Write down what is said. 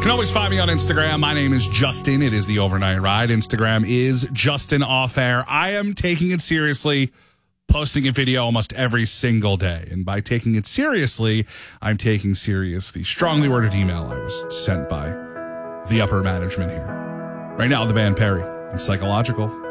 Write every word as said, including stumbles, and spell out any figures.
can always find me on Instagram. My name is Justin. It is the Overnight Ride. Instagram is Justin Off Air. I am taking it seriously, posting a video almost every single day. And by taking it seriously, I'm taking serious the strongly worded email I was sent by the upper management here. Right now, the band Perry and Psychological.